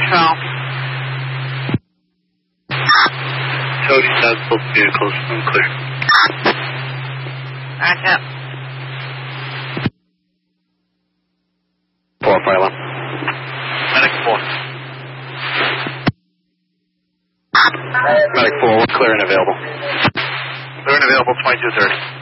Cal. Cody says both vehicles unclear. Back up. 4 fire alarm. Medic 4. Medic 4, we're clear and available. Clear and available, 2230.